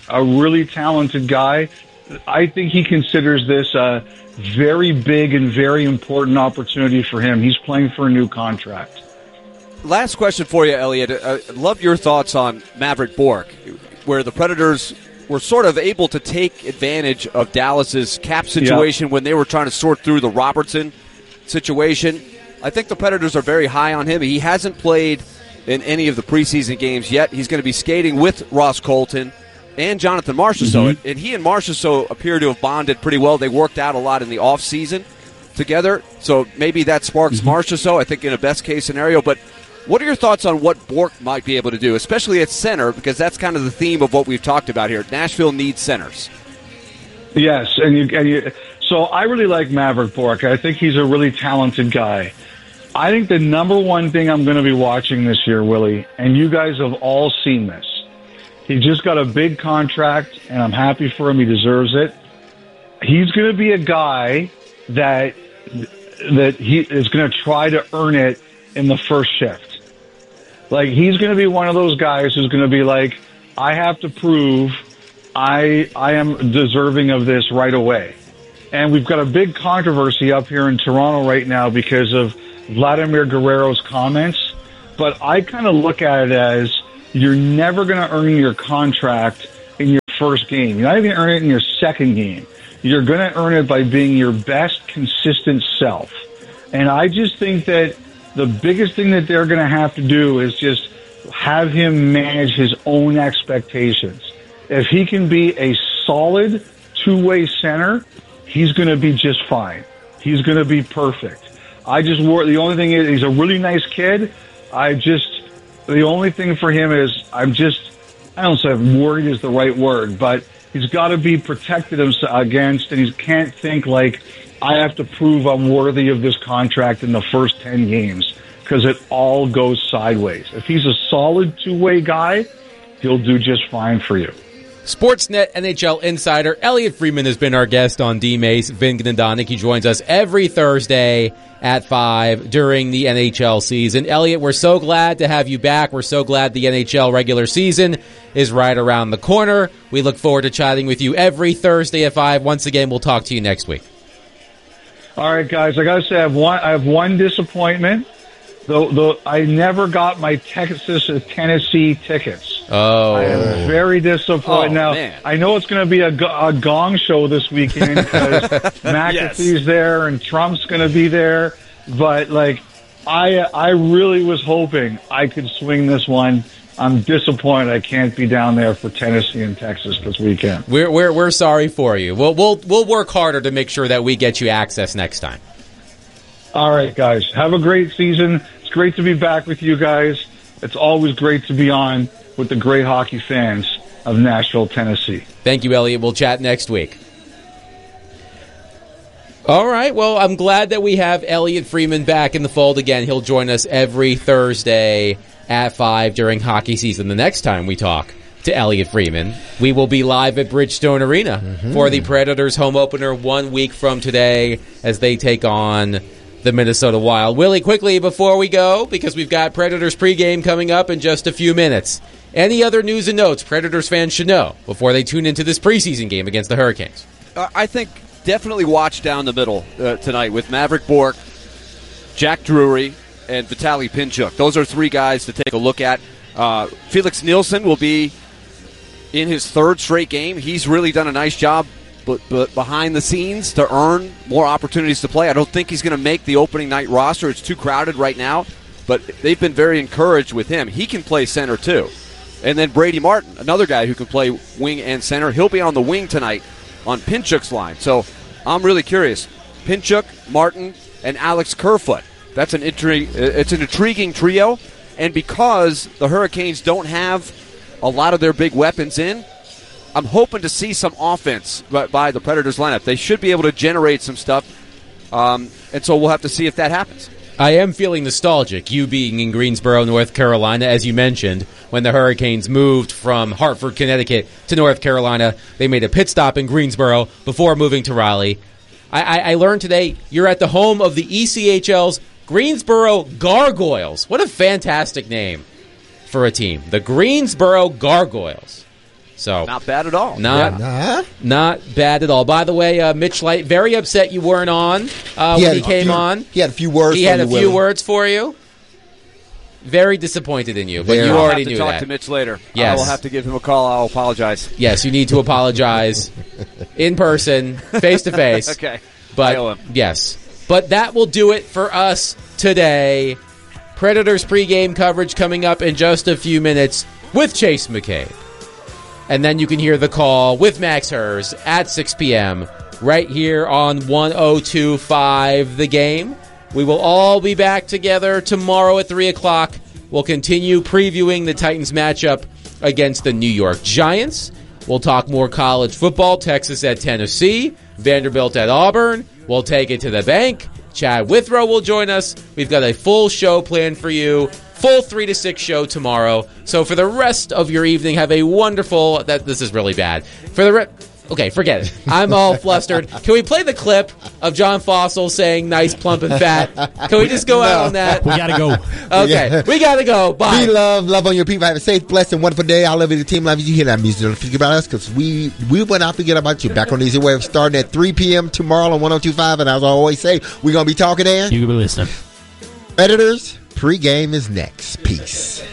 I think he considers this a very big and very important opportunity for him. He's playing for a new contract. Last question for you, Elliot. I'd love your thoughts on Maverick Bourque, where the Predators were sort of able to take advantage of Dallas's cap situation when they were trying to sort through the Robertson situation. I think the Predators are very high on him. He hasn't played in any of the preseason games yet. He's going to be skating with Ross Colton and Jonathan Marchessault. And he and Marchessault appear to have bonded pretty well. They worked out a lot in the offseason together, so maybe that sparks Marchessault, I think, in a best-case scenario. But what are your thoughts on what Bourque might be able to do, especially at center, because that's kind of the theme of what we've talked about here. Nashville needs centers. Yes, so I really like Maverick Bourque. I think he's a really talented guy. I think the number one thing I'm going to be watching this year, Willie, and you guys have all seen this, he just got a big contract, and I'm happy for him. He deserves it. He's going to be a guy that he is going to try to earn it in the first shift. Like, he's going to be one of those guys who's going to be like, I have to prove I am deserving of this right away. And we've got a big controversy up here in Toronto right now because of Vladimir Guerrero's comments. But I kind of look at it as you're never going to earn your contract in your first game. You're not even going to earn it in your second game. You're going to earn it by being your best consistent self. And I just think that the biggest thing that they're going to have to do is just have him manage his own expectations. If he can be a solid two-way center, he's going to be just fine. He's going to be perfect. The only thing is, he's a really nice kid. The only thing for him is, I don't say worried is the right word, but he's got to be protected against, and he can't think like, I have to prove I'm worthy of this contract in the first 10 games, because it all goes sideways. If he's a solid two-way guy, he'll do just fine for you. Sportsnet NHL insider Elliot Friedman has been our guest on D-Mace. Vin Gnadonic, he joins us every Thursday at 5 during the NHL season. Elliot, we're so glad to have you back. We're so glad the NHL regular season is right around the corner. We look forward to chatting with you every Thursday at 5. Once again, we'll talk to you next week. All right, guys, I got to say I have one disappointment. Though I never got my Tennessee tickets. Oh. I am very disappointed. Now, man. I know it's going to be a gong show this weekend because McAfee's there and Trump's going to be there. But, I really was hoping I could swing this one. I'm disappointed I can't be down there for Tennessee and Texas this weekend. We're sorry for you. We'll work harder to make sure that we get you access next time. All right, guys. Have a great season. It's great to be back with you guys. It's always great to be on with the great hockey fans of Nashville, Tennessee. Thank you, Elliot. We'll chat next week. All right. Well, I'm glad that we have Elliot Friedman back in the fold again. He'll join us every Thursday at 5 during hockey season. The next time we talk to Elliot Friedman, we will be live at Bridgestone Arena for the Predators home opener 1 week from today as they take on the Minnesota Wild. Willie, quickly before we go, because we've got Predators pregame coming up in just a few minutes. Any other news and notes Predators fans should know before they tune into this preseason game against the Hurricanes? I think definitely watch down the middle tonight with Maverick Bourque, Jack Drury, and Vitaly Pinchuk. Those are three guys to take a look at. Felix Nielsen will be in his third straight game. He's really done a nice job but behind the scenes to earn more opportunities to play. I don't think he's going to make the opening night roster. It's too crowded right now, but they've been very encouraged with him. He can play center too. And then Brady Martin, another guy who can play wing and center. He'll be on the wing tonight on Pinchuk's line. So I'm really curious. Pinchuk, Martin, and Alex Kerfoot. It's an intriguing trio. And because the Hurricanes don't have a lot of their big weapons in, I'm hoping to see some offense by the Predators lineup. They should be able to generate some stuff, and so we'll have to see if that happens. I am feeling nostalgic, you being in Greensboro, North Carolina. As you mentioned, when the Hurricanes moved from Hartford, Connecticut to North Carolina, they made a pit stop in Greensboro before moving to Raleigh. I learned today you're at the home of the ECHL's Greensboro Gargoyles. What a fantastic name for a team. The Greensboro Gargoyles. So not bad at all. Not bad at all. By the way, Mitch Light, very upset you weren't on when he came on. He had a few words. He had a few words for you. Very disappointed in you, but you already knew that. I'll have to talk to Mitch later. Yes. I will have to give him a call. I'll apologize. Yes, you need to apologize in person, face to face. Okay. But I owe him. yes. But that will do it for us today. Predators pregame coverage coming up in just a few minutes with Chase McCabe. And then you can hear the call with Max Hers at 6 p.m. right here on 102.5 The Game. We will all be back together tomorrow at 3 o'clock. We'll continue previewing the Titans matchup against the New York Giants. We'll talk more college football, Texas at Tennessee, Vanderbilt at Auburn. We'll take it to the bank. Chad Withrow will join us. We've got a full show planned for you. Full 3 to 6 show tomorrow. So for the rest of your evening, have a wonderful... This is really bad. For Okay, forget it. I'm all flustered. Can we play the clip of John Fossil saying nice, plump, and fat? Can we just go out on that? We got to go. Okay, we got to go. Bye. Be love on your people. Have a safe, blessed, and wonderful day. I love you. The team loves you. You hear that music. Don't forget about us because we will not forget about you. Back on Easy Wave starting at 3 p.m. tomorrow on 102.5. And as I always say, we're going to be talking there. You can be listening. Editors, pregame is next. Peace.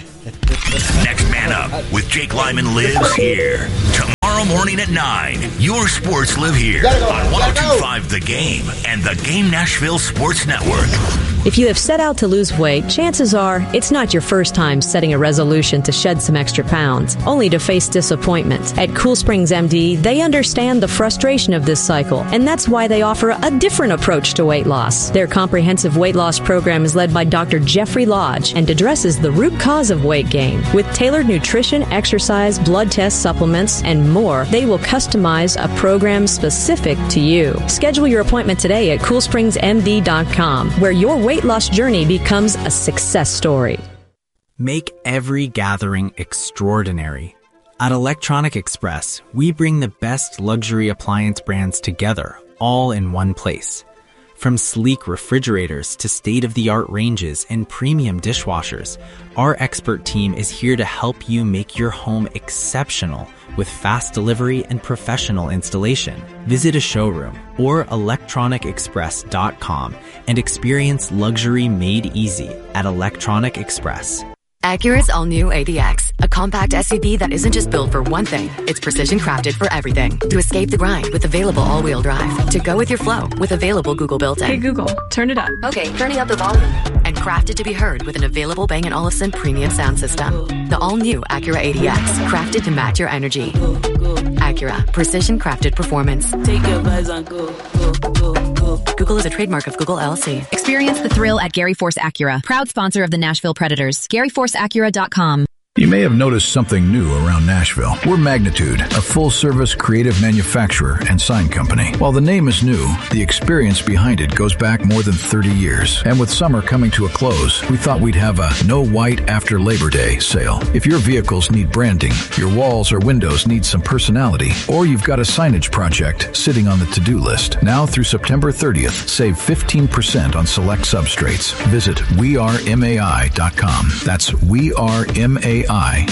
Next Man Up with Jake Lyman lives here. Tomorrow morning at 9, your sports live here on 102.5 The Game and the Game Nashville Sports Network. If you have set out to lose weight, chances are it's not your first time setting a resolution to shed some extra pounds, only to face disappointment. At Cool Springs MD, they understand the frustration of this cycle, and that's why they offer a different approach to weight loss. Their comprehensive weight loss program is led by Dr. Jeffrey Lodge and addresses the root cause of weight gain. With tailored nutrition, exercise, blood tests, supplements, and more, they will customize a program specific to you. Schedule your appointment today at CoolSpringsMD.com, where your weight loss journey becomes a success story. Make every gathering extraordinary. At Electronic Express, we bring the best luxury appliance brands together, all in one place. From sleek refrigerators to state-of-the-art ranges and premium dishwashers, our expert team is here to help you make your home exceptional with fast delivery and professional installation. Visit a showroom or electronicexpress.com and experience luxury made easy at Electronic Express. Acura's all-new ADX, a compact SUV that isn't just built for one thing, it's precision crafted for everything. To escape the grind with available all-wheel drive. To go with your flow with available Google built-in. Hey Google, turn it up. Okay, turning up the volume. And crafted to be heard with an available Bang & Olufsen premium sound system. The all-new Acura ADX, crafted to match your energy. Acura, precision crafted performance. Take your vibes on go. Google is a trademark of Google LLC. Experience the thrill at Gary Force Acura, proud sponsor of the Nashville Predators. GaryForceAcura.com. You may have noticed something new around Nashville. We're Magnitude, a full-service creative manufacturer and sign company. While the name is new, the experience behind it goes back more than 30 years. And with summer coming to a close, we thought we'd have a No White After Labor Day sale. If your vehicles need branding, your walls or windows need some personality, or you've got a signage project sitting on the to-do list, now through September 30th, save 15% on select substrates. Visit wearemai.com. That's wearemai.com.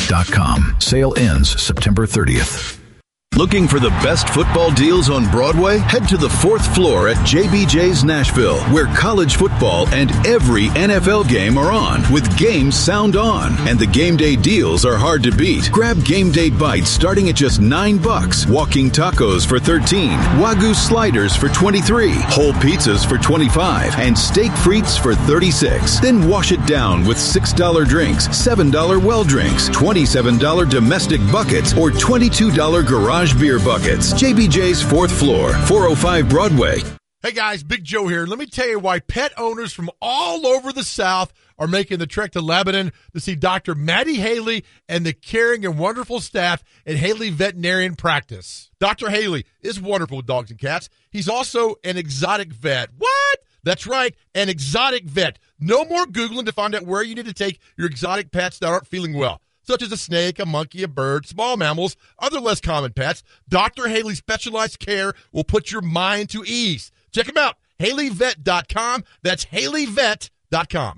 Sale ends September 30th. Looking for the best football deals on Broadway? Head to the 4th floor at JBJ's Nashville, where college football and every NFL game are on, with games sound on. And the game day deals are hard to beat. Grab game day bites starting at just $9, walking tacos for $13, Wagyu sliders for $23, whole pizzas for $25, and steak frites for $36. Then wash it down with $6 drinks, $7 well drinks, $27 domestic buckets, or $22 garage beer buckets. JBJ's 4th floor, 405 Broadway. Hey guys, Big Joe here. Let me tell you why pet owners from all over the South are making the trek to Lebanon to see Dr. Maddie Haley and the caring and wonderful staff at Haley Veterinarian Practice. Dr. Haley is wonderful with dogs and cats. He's also an exotic vet. What? That's right, an exotic vet. No more Googling to find out where you need to take your exotic pets that aren't feeling well, such as a snake, a monkey, a bird, small mammals, other less common pets. Dr. Haley's specialized care will put your mind to ease. Check him out, HaleyVet.com. That's HaleyVet.com.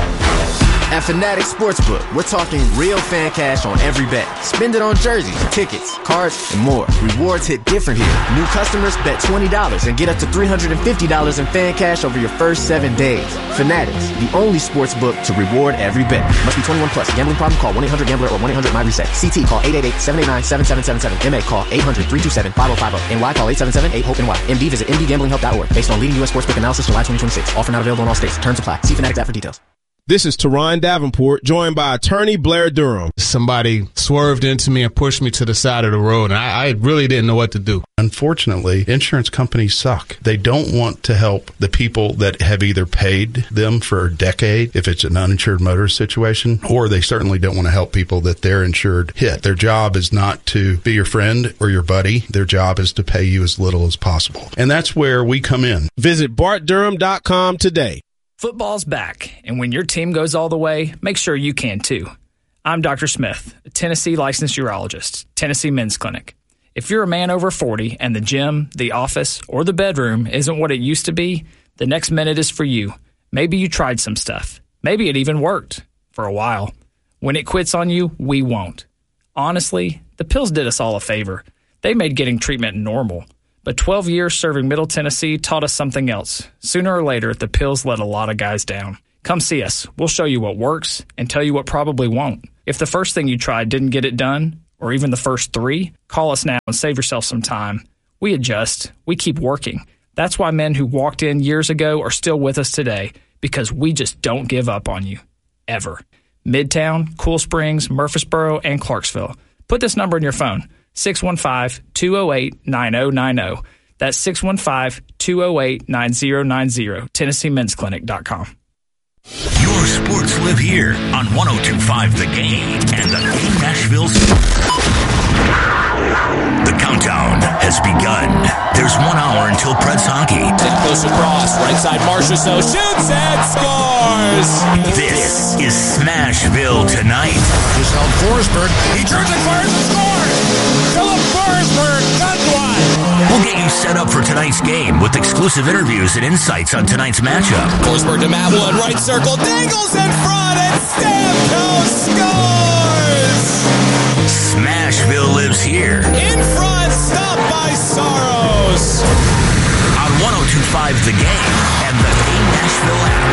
At Fanatics Sportsbook, we're talking real fan cash on every bet. Spend it on jerseys, tickets, cards, and more. Rewards hit different here. New customers bet $20 and get up to $350 in fan cash over your first 7 days. Fanatics, the only sportsbook to reward every bet. Must be 21 plus. Gambling problem? Call 1-800-GAMBLER or 1-800-MyReset. CT, call 888-789-7777. MA, call 800-327-5050. NY, call 877-8-HOPE-NY. MD, visit mdgamblinghelp.org. Based on leading U.S. sportsbook analysis, July 2026. Offer not available in all states. Terms apply. See Fanatics app for details. This is Teron Davenport, joined by attorney Blair Durham. Somebody swerved into me and pushed me to the side of the road, and I really didn't know what to do. Unfortunately, insurance companies suck. They don't want to help the people that have either paid them for a decade, if it's an uninsured motorist situation, or they certainly don't want to help people that they're insured hit. Their job is not to be your friend or your buddy. Their job is to pay you as little as possible. And that's where we come in. Visit BartDurham.com today. Football's back, and when your team goes all the way, make sure you can too. I'm Dr. Smith, a Tennessee licensed urologist, Tennessee Men's Clinic. If you're a man over 40 and the gym, the office, or the bedroom isn't what it used to be, the next minute is for you. Maybe you tried some stuff. Maybe it even worked for a while. When it quits on you, we won't. Honestly, the pills did us all a favor. They made getting treatment normal. But 12 years serving Middle Tennessee taught us something else. Sooner or later, the pills let a lot of guys down. Come see us. We'll show you what works and tell you what probably won't. If the first thing you tried didn't get it done, or even the first 3, call us now and save yourself some time. We adjust. We keep working. That's why men who walked in years ago are still with us today, because we just don't give up on you. Ever. Midtown, Cool Springs, Murfreesboro, and Clarksville. Put this number in your phone. 615-208-9090. That's 615-208-9090. TennesseeMen'sClinic.com. Your sports live here on 102.5 The Game and The Game Nashville. The countdown has begun. There's 1 hour until Preds hockey. Goes across, right side Marchessault shoots and scores! This is Smashville Tonight. Just held Forsberg. He turns and fires and scores! Philip Forsberg, that's one! We'll get you set up for tonight's game with exclusive interviews and insights on tonight's matchup. Forsberg to Matt Wood, right circle, dangles in front, and Stamkos scores! Smashville lives here. In front, stopped by Saros. On 102.5 The Game and The Game Nashville app.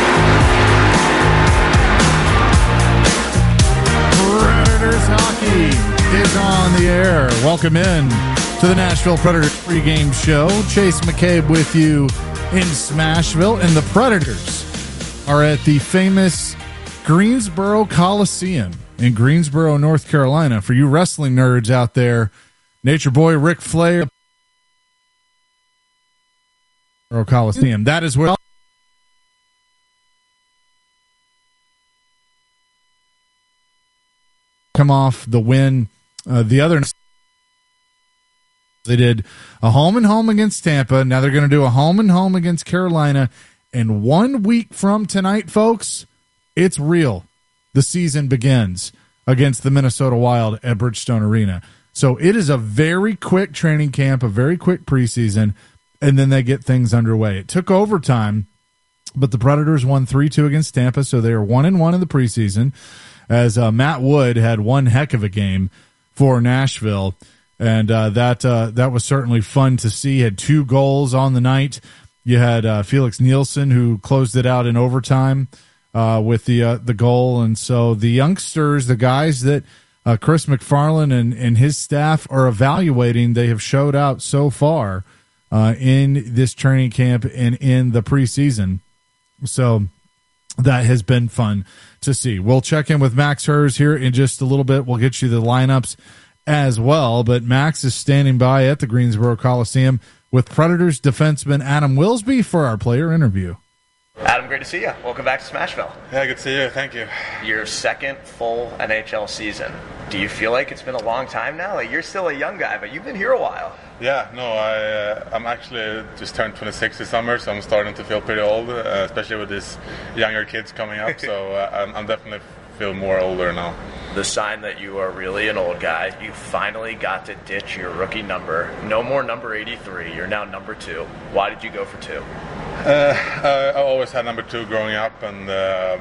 Predators hockey is on the air. Welcome in to the Nashville Predators pregame show. Chase McCabe with you in Smashville, and the Predators are at the famous Greensboro Coliseum in Greensboro, North Carolina. For you wrestling nerds out there, Nature Boy Ric Flair Coliseum. That is where come off the win. The other they did a home and home against Tampa. Now they're going to do a home and home against Carolina. And 1 week from tonight, folks, it's real. The season begins against the Minnesota Wild at Bridgestone Arena. So it is a very quick training camp, a very quick preseason, and then they get things underway. It took overtime, but the Predators won 3-2 against Tampa, so they are 1-1 in the preseason, as Matt Wood had one heck of a game for Nashville, and that was certainly fun to see. He had 2 goals on the night. You had Felix Nielsen, who closed it out in overtime with the goal. And so the youngsters, the guys that Chris McFarland and his staff are evaluating, they have showed out so far in this training camp and in the preseason. So that has been fun to see. We'll check in with Max Hers here in just a little bit. We'll get you the lineups as well. But Max is standing by at the Greensboro Coliseum with Predators defenseman Adam Wilsby for our player interview. Adam, great to see you. Welcome back to Smashville. Yeah, good to see you. Thank you. Your second full NHL season. Do you feel like it's been a long time now? Like, you're still a young guy, but you've been here a while. Yeah, no, I'm actually just turned 26 this summer, so I'm starting to feel pretty old, especially with these younger kids coming up. So I'm definitely feel more older now. The sign that you are really an old guy. You finally got to ditch your rookie number. No more number 83. You're now number 2. Why did you go for 2? I always had number 2 growing up, and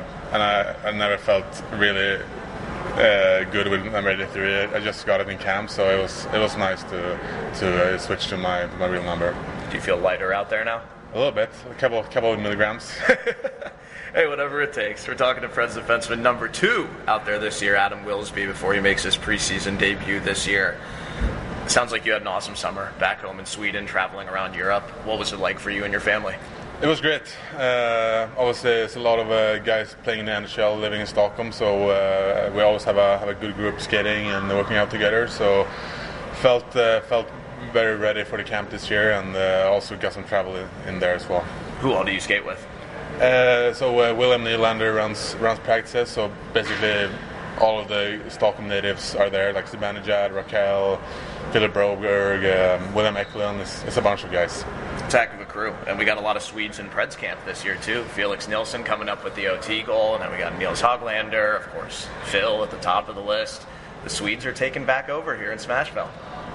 I never felt really good with number 83. I just got it in camp, so it was nice to switch to my real number. Do you feel lighter out there now? A little bit, a couple of milligrams. Hey, whatever it takes. We're talking to Preds defenseman number 2 out there this year, Adam Wilsby, before he makes his preseason debut this year. It sounds like you had an awesome summer back home in Sweden, traveling around Europe. What was it like for you and your family? It was great. Obviously, it's a lot of guys playing in the NHL, living in Stockholm, so we always have a good group skating and working out together. So felt very ready for the camp this year, and also got some travel in there as well. Who all do you skate with? So William Nylander runs practices. So basically, all of the Stockholm natives are there, like Zibanejad, Raquel, Philip Broberg, William Eklund. It's a bunch of guys. It's a heck of a crew, and we got a lot of Swedes in Preds camp this year too. Felix Nilsson coming up with the OT goal, and then we got Nils Hoglander, of course, Phil at the top of the list. The Swedes are taking back over here in Smashville.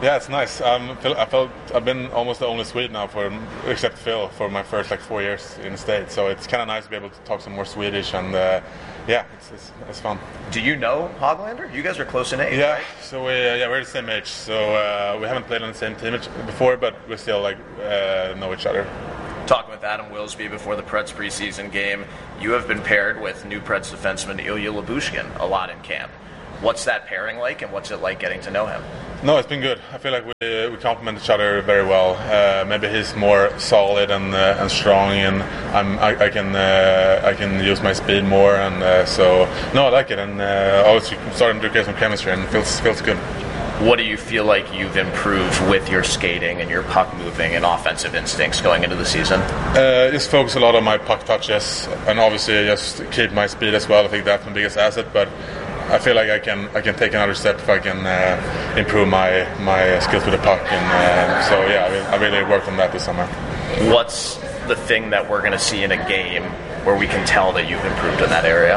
Yeah, it's nice. I felt I've been almost the only Swede now, except Phil, for my first 4 years in the States. So it's kind of nice to be able to talk some more Swedish, and it's fun. Do you know Hoglander? You guys are close in age, yeah, right? So we're the same age. So we haven't played on the same team before, but we still know each other. Talking with Adam Wilsby before the Preds preseason game, you have been paired with new Preds defenseman Ilya Lyubushkin a lot in camp. What's that pairing like, and what's it like getting to know him? No, it's been good. I feel like we complement each other very well. Maybe he's more solid and strong, and I can use my speed more, and so I like it. And obviously starting to get some chemistry, and feels good. What do you feel like you've improved with your skating and your puck moving and offensive instincts going into the season? Just focus a lot on my puck touches, and obviously just keep my speed as well. I think that's my biggest asset, but I feel like I can take another step if I can improve my skills with the puck, and I really worked on that this summer. What's the thing that we're going to see in a game where we can tell that you've improved in that area?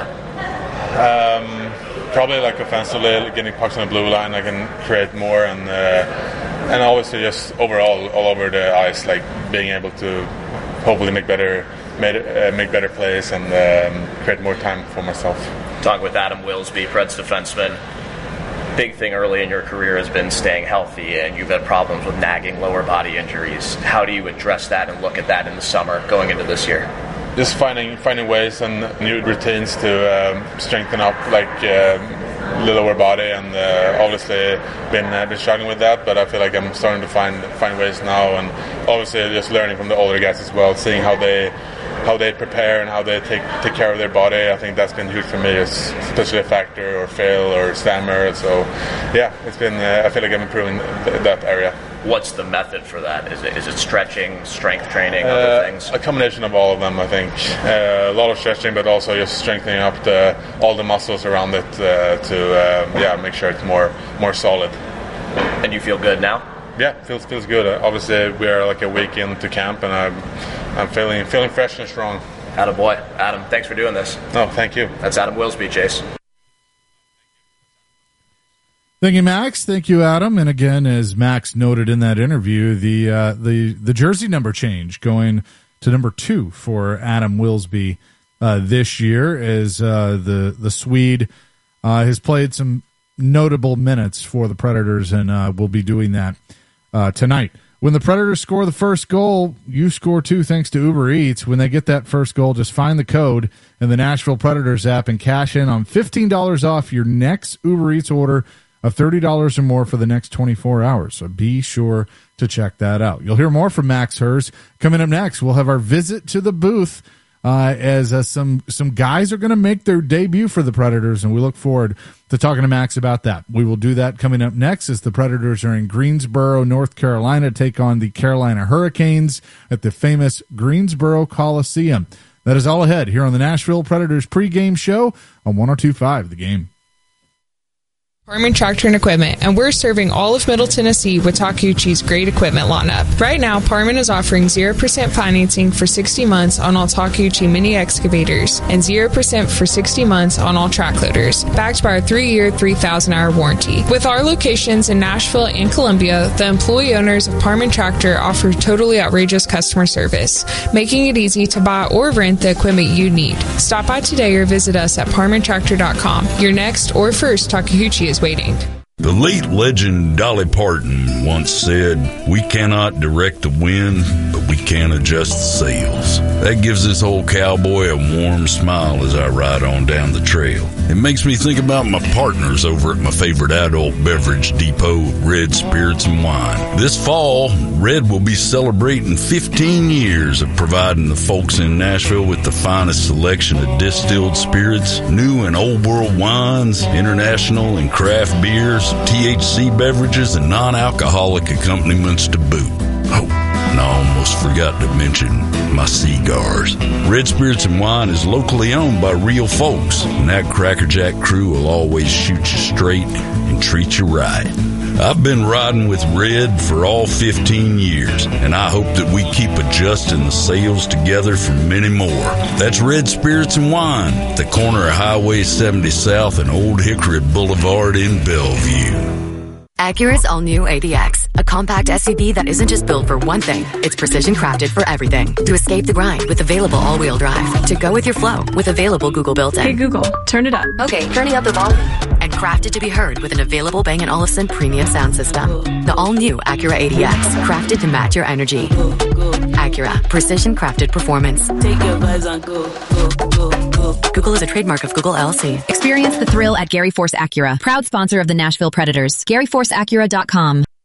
Probably offensively, getting pucks on the blue line, I can create more, and obviously just overall all over the ice, being able to hopefully make better plays and create more time for myself. Talking with Adam Wilsby, Preds defenseman. Big thing early in your career has been staying healthy, and you've had problems with nagging lower body injuries. How do you address that and look at that in the summer going into this year? Just finding ways and new routines to strengthen up the lower body, and obviously been struggling with that, but I feel like I'm starting to find ways now, and obviously just learning from the older guys as well, seeing how they prepare and how they take care of their body. I think that's been huge for me, especially a Factor or Phil or Stammer. So it's been I feel like I'm improving that area. What's the method for that? Is it stretching, strength training, other things? A combination of all of them, I think. A lot of stretching, but also just strengthening up all the muscles around it to make sure it's more solid. And you feel good now? Yeah, feels good. Obviously, we are a week into camp, and I'm feeling fresh and strong. Attaboy. Adam, thanks for doing this. No, thank you. That's Adam Wilsby, Chase. Thank you, Max. Thank you, Adam. And again, as Max noted in that interview, the jersey number change going to number 2 for Adam Wilsby this year, as the Swede has played some notable minutes for the Predators, and will be doing that tonight. When the Predators score the first goal, you score too thanks to Uber Eats. When they get that first goal, just find the code in the Nashville Predators app and cash in on $15 off your next Uber Eats order of $30 or more for the next 24 hours. So be sure to check that out. You'll hear more from Max Hers. Coming up next, we'll have our visit to the booth as some guys are going to make their debut for the Predators, and we look forward to talking to Max about that. We will do that coming up next as the Predators are in Greensboro, North Carolina, to take on the Carolina Hurricanes at the famous Greensboro Coliseum. That is all ahead here on the Nashville Predators pregame show on 102.5 The Game. Parman Tractor and Equipment, and we're serving all of Middle Tennessee with Takeuchi's great equipment lineup. Right now, Parman is offering 0% financing for 60 months on all Takeuchi mini excavators and 0% for 60 months on all track loaders, backed by our 3-year, 3,000-hour warranty. With our locations in Nashville and Columbia, the employee owners of Parman Tractor offer totally outrageous customer service, making it easy to buy or rent the equipment you need. Stop by today or visit us at parmantractor.com. Your next or first Takeuchi is waiting. The late legend Dolly Parton once said, "We cannot direct the wind, but we can adjust the sails." That gives this old cowboy a warm smile as I ride on down the trail. It makes me think about my partners over at my favorite adult beverage depot, Red Spirits and Wine. This fall, Red will be celebrating 15 years of providing the folks in Nashville with the finest selection of distilled spirits, new and old world wines, international and craft beers, THC beverages, and non-alcoholic accompaniments to boot. Oh, and I almost forgot to mention my cigars. Red Spirits and Wine is locally owned by real folks, and that Crackerjack crew will always shoot you straight and treat you right. I've been riding with Red for all 15 years, and I hope that we keep adjusting the sails together for many more. That's Red Spirits and Wine, at the corner of Highway 70 South and Old Hickory Boulevard in Bellevue. Acura's all-new ADX, a compact SUV that isn't just built for one thing, it's precision crafted for everything. To escape the grind with available all-wheel drive. To go with your flow with available Google built-in. Hey Google, turn it up. Okay, turning up the volume. And crafted to be heard with an available Bang & Olufsen premium sound system. The all-new Acura ADX, crafted to match your energy. Acura, precision crafted performance. Take your vibes on go. Google is a trademark of Google LLC. Experience the thrill at Gary Force Acura, proud sponsor of the Nashville Predators. GaryForceAcura.com.